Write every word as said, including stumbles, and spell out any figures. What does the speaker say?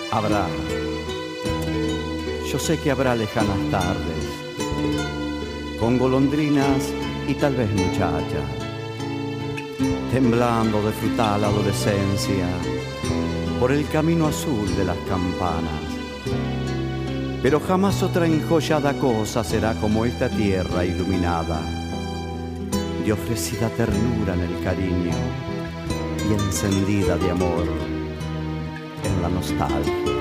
Habrá, yo sé que habrá lejanas tardes, con golondrinas y tal vez muchachas, temblando de frutal adolescencia por el camino azul de las campanas. Pero jamás otra enjollada cosa será como esta tierra iluminada de ofrecida ternura en el cariño y encendida de amor en la nostalgia.